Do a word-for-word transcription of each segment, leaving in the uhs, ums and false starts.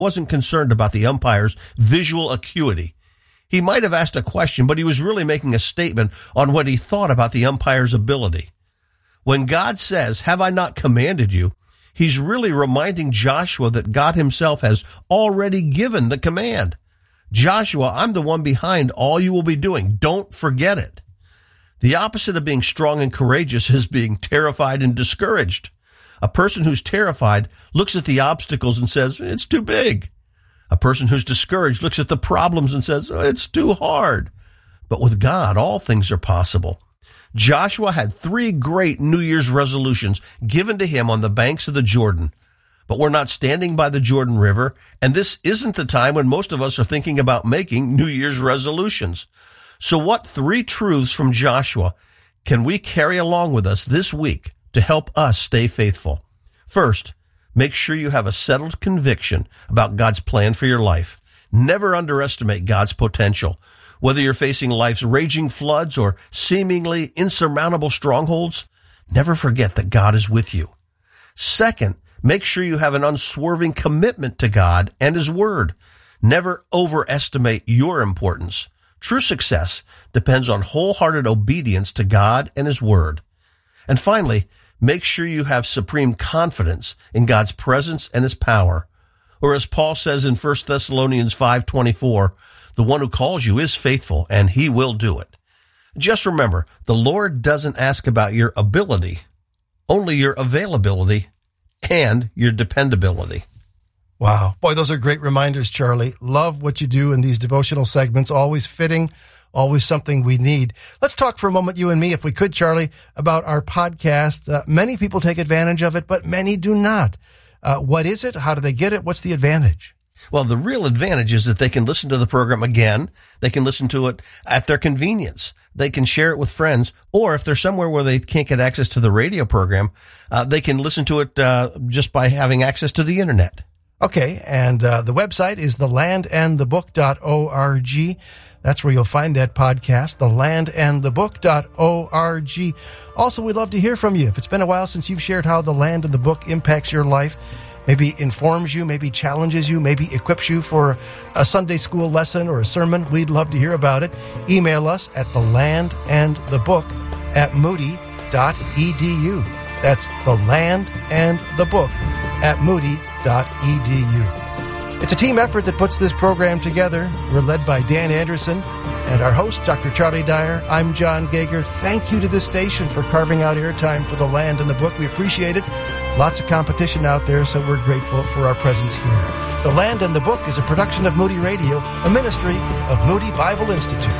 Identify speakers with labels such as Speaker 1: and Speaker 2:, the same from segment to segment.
Speaker 1: wasn't concerned about the umpire's visual acuity. He might have asked a question, but he was really making a statement on what he thought about the umpire's ability. When God says, "Have I not commanded you?" he's really reminding Joshua that God himself has already given the command. Joshua, I'm the one behind all you will be doing. Don't forget it. The opposite of being strong and courageous is being terrified and discouraged. A person who's terrified looks at the obstacles and says, it's too big. A person who's discouraged looks at the problems and says, oh, it's too hard. But with God, all things are possible. Joshua had three great New Year's resolutions given to him on the banks of the Jordan. But we're not standing by the Jordan River, and this isn't the time when most of us are thinking about making New Year's resolutions. So what three truths from Joshua can we carry along with us this week to help us stay faithful? First, make sure you have a settled conviction about God's plan for your life. Never underestimate God's potential. Whether you're facing life's raging floods or seemingly insurmountable strongholds, never forget that God is with you. Second, make sure you have an unswerving commitment to God and His Word. Never overestimate your importance. True success depends on wholehearted obedience to God and His Word. And finally, make sure you have supreme confidence in God's presence and His power. Or as Paul says in First Thessalonians five twenty-four, the one who calls you is faithful, and He will do it. Just remember, the Lord doesn't ask about your ability, only your availability and your dependability.
Speaker 2: Wow. Boy, those are great reminders, Charlie. Love what you do in these devotional segments. Always fitting, always something we need. Let's talk for a moment, you and me, if we could, Charlie, about our podcast. Uh, many people take advantage of it, but many do not. Uh, what is it? How do they get it? What's the advantage?
Speaker 1: Well, the real advantage is that they can listen to the program again. They can listen to it at their convenience. They can share it with friends, or if they're somewhere where they can't get access to the radio program, uh, they can listen to it uh, just by having access to the internet.
Speaker 2: Okay, and uh, the website is the land and the book dot org. That's where you'll find that podcast, the land and the book dot org. Also, we'd love to hear from you. If it's been a while since you've shared how The Land and the Book impacts your life, maybe informs you, maybe challenges you, maybe equips you for a Sunday school lesson or a sermon, we'd love to hear about it. Email us at the land and the book at moody dot e d u. That's the land and the book at moody dot e d u. It's a team effort that puts this program together. We're led by Dan Anderson and our host, Doctor Charlie Dyer. I'm John Gager. Thank you to this station for carving out airtime for The Land and the Book. We appreciate it. Lots of competition out there, so we're grateful for our presence here. The Land and the Book is a production of Moody Radio, a ministry of Moody Bible Institute.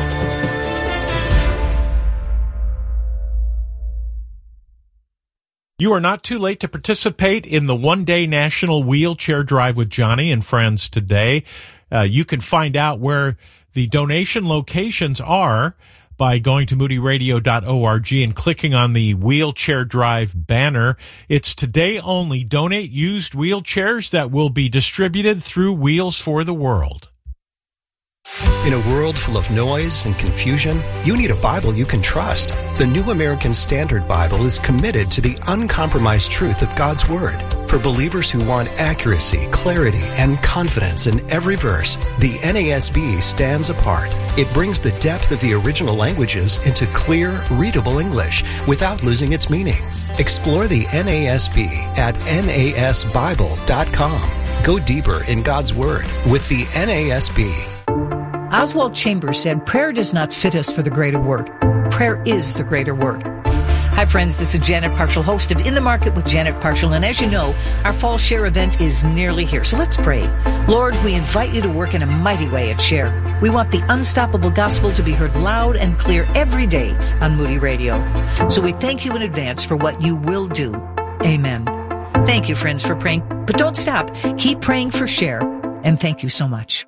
Speaker 3: You are not too late to participate in the one-day National Wheelchair Drive with Johnny and Friends today. Uh, you can find out where the donation locations are by going to moody radio dot org and clicking on the Wheelchair Drive banner. It's today only. Donate used wheelchairs that will be distributed through Wheels for the World.
Speaker 4: In a world full of noise and confusion, you need a Bible you can trust. The New American Standard Bible is committed to the uncompromised truth of God's Word. For believers who want accuracy, clarity, and confidence in every verse, the N A S B stands apart. It brings the depth of the original languages into clear, readable English without losing its meaning. Explore the N A S B at N A S Bible dot com. Go deeper in God's Word with the N A S B.
Speaker 5: Oswald Chambers said, prayer does not fit us for the greater work. Prayer is the greater work. Hi, friends. This is Janet Parshall, host of In the Market with Janet Parshall. And as you know, our Fall Share event is nearly here. So let's pray. Lord, we invite you to work in a mighty way at Share. We want the unstoppable gospel to be heard loud and clear every day on Moody Radio. So we thank you in advance for what you will do. Amen. Thank you, friends, for praying. But don't stop. Keep praying for Share. And thank you so much.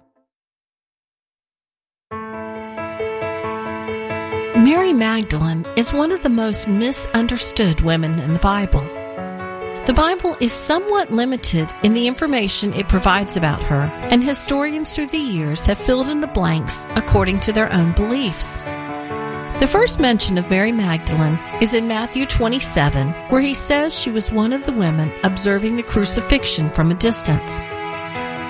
Speaker 6: Mary Magdalene is one of the most misunderstood women in the Bible. The Bible is somewhat limited in the information it provides about her, and historians through the years have filled in the blanks according to their own beliefs. The first mention of Mary Magdalene is in Matthew twenty-seven, where he says she was one of the women observing the crucifixion from a distance.